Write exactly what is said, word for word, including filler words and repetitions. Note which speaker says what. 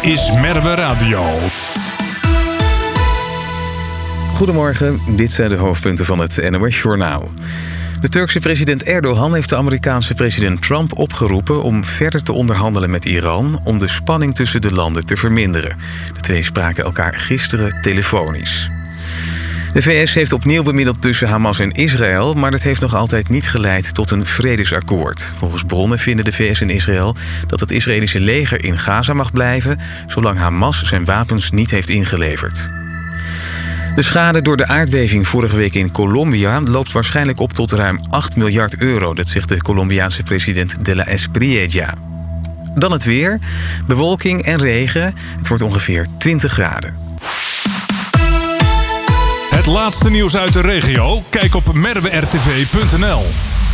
Speaker 1: is Merwe Radio.
Speaker 2: Goedemorgen, dit zijn de hoofdpunten van het N O S-journaal. De Turkse president Erdogan heeft de Amerikaanse president Trump opgeroepen om verder te onderhandelen met Iran om de spanning tussen de landen te verminderen. De twee spraken elkaar gisteren telefonisch. De V S heeft opnieuw bemiddeld tussen Hamas en Israël, maar dat heeft nog altijd niet geleid tot een vredesakkoord. Volgens bronnen vinden de V S en Israël dat het Israëlische leger in Gaza mag blijven, zolang Hamas zijn wapens niet heeft ingeleverd. De schade door de aardbeving vorige week in Colombia loopt waarschijnlijk op tot ruim acht miljard euro. Dat zegt de Colombiaanse president de la Espriella. Dan het weer, bewolking en regen. Het wordt ongeveer twintig graden.
Speaker 1: Het laatste nieuws uit de regio? Kijk op merwe r t v punt n l.